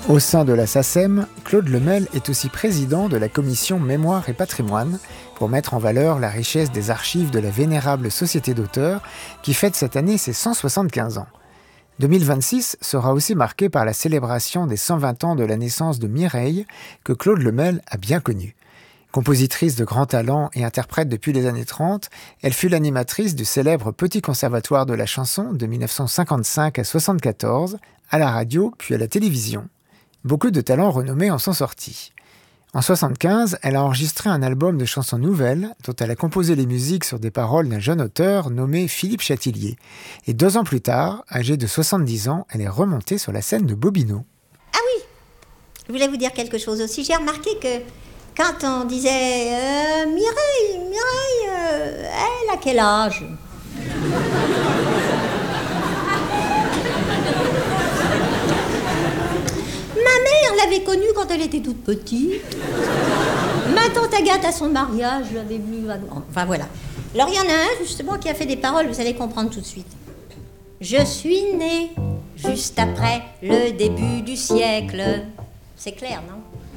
Au sein de la SACEM, Claude Lemel est aussi président de la commission Mémoire et Patrimoine pour mettre en valeur la richesse des archives de la vénérable Société d'auteurs qui fête cette année ses 175 ans. 2026 sera aussi marqué par la célébration des 120 ans de la naissance de Mireille, que Claude Lemel a bien connue. Compositrice de grand talent et interprète depuis les années 30, elle fut l'animatrice du célèbre Petit Conservatoire de la chanson de 1955 à 1974, à la radio puis à la télévision. Beaucoup de talents renommés en sont sortis. En 1975, elle a enregistré un album de chansons nouvelles dont elle a composé les musiques sur des paroles d'un jeune auteur nommé Philippe Chatillier. Et 2 ans plus tard, âgée de 70 ans, elle est remontée sur la scène de Bobino. Ah oui, je voulais vous dire quelque chose aussi. J'ai remarqué que quand on disait Mireille, elle a quel âge ? Ma mère l'avait connue quand elle était toute petite. Ma tante Agathe à son mariage, je l'avais vue vaguement. Enfin voilà. Alors il y en a un justement qui a fait des paroles, vous allez comprendre tout de suite. Je suis née juste après le début du siècle. C'est clair, non ?